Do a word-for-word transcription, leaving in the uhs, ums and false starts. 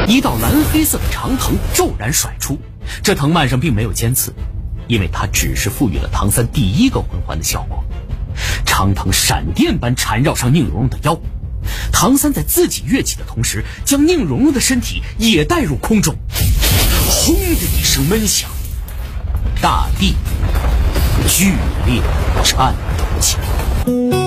一道蓝黑色的长藤骤然甩出，这藤蔓上并没有尖刺，因为它只是赋予了唐三第一个魂环的效果。长藤闪电般缠绕上宁荣荣的腰，唐三在自己跃起的同时，将宁荣荣的身体也带入空中。轰的一声闷响，大地剧烈颤抖起来。